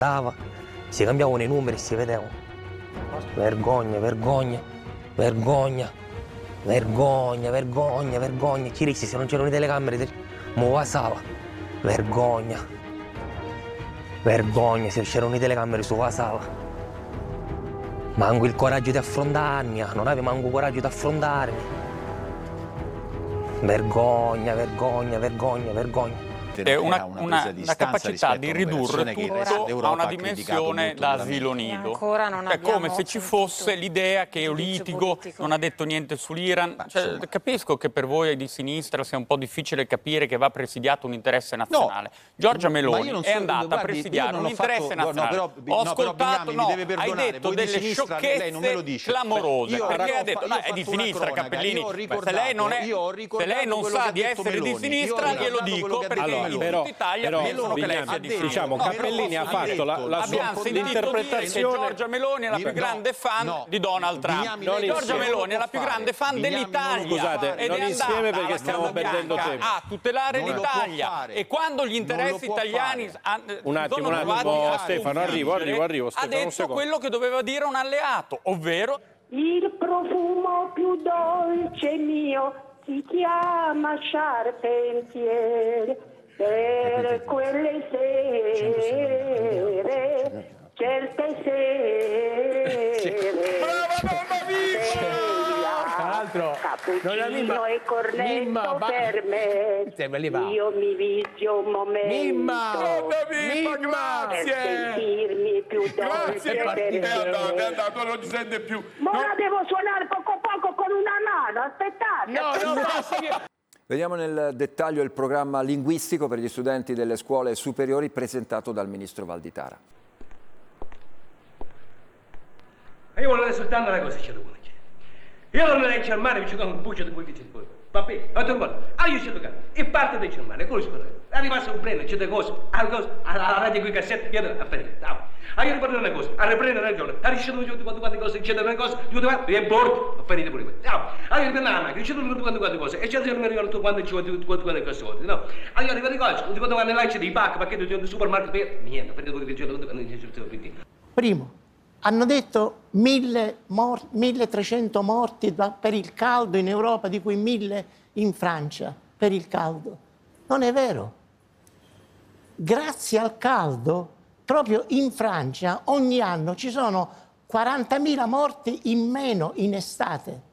si cambiavano i numeri e si vedevano. Vergogna, vergogna, vergogna, vergogna, vergogna, vergogna. Chi risi se non c'erano le telecamere, mo la sala. Vergogna, vergogna, se c'erano le telecamere sulla sala. Manco il coraggio di affrontarmi, non avevo manco il coraggio di affrontarmi. Vergogna, vergogna, vergogna, vergogna. È una capacità di ridurre tutto a una dimensione da asilo nido. È come se ci fosse l'idea che io litigo, non ha detto niente sull'Iran. Cioè, capisco che per voi di sinistra sia un po' difficile capire che va presidiato un interesse nazionale. No, Giorgia Meloni è andata a presidiare un interesse nazionale. Ho ascoltato, hai detto delle sciocchezze clamorose. Perché ha detto, è di sinistra Cappellini. Se lei non sa di essere di sinistra, glielo dico, perché però diciamo, Cappellini ha fatto la sua interpretazione. Giorgia Meloni è la più grande fan di Donald Trump. Giorgia Meloni è la più grande fan dell'Italia. Scusate, non insieme perché stiamo perdendo tempo. A tutelare l'Italia. E quando gli interessi italiani un attimo, Stefano, arrivo. Ha detto quello che doveva dire un alleato, ovvero il profumo più dolce mio si chiama Charpentier. Per quelle sere, certe sere, tra l'altro, cappuccino e cornetto per me, io mi vizio un momento Mimma, per sentirmi più dolce per te. Non ci sente più. Ma ora devo suonare poco poco con una mano, aspettate. Vediamo nel dettaglio il programma linguistico per gli studenti delle scuole superiori presentato dal ministro Valditara. Io volevo soltanto una cosa, c'è dovuto dire. Io non ne cermare, mi c'è un buccio di quelli che ci può. Va bene, io c'è dovuto. E parte del cermare, quello spero. Arrivasse un preno, c'è delle cose, alla radio qui cassette, io a finire. Io riprendo una cosa, a riprendere ragione, a riuscire tutte quante cose, c'è delle cose, e bordo, a finire pure. Io riprendo la macchina, c'è tutte quante cose, e c'è non mi ricordo tutte quante cose, no? Io arrivo di cose, tutte quante lance di pacca, perché tu supermarket, niente, perché tu c'è Primo, hanno detto 1300 morti per il caldo in Europa, di cui 1000 in Francia, per il caldo. Non è vero. Grazie al caldo, proprio in Francia, ogni anno ci sono 40.000 morti in meno in estate.